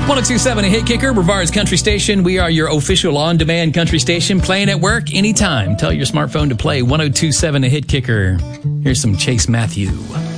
1027 A Hit Kicker, Brevard's country station. We are your official on-demand country station, playing at work anytime. Tell your smartphone to play 1027 A Hit Kicker. Here's some Chase Matthew.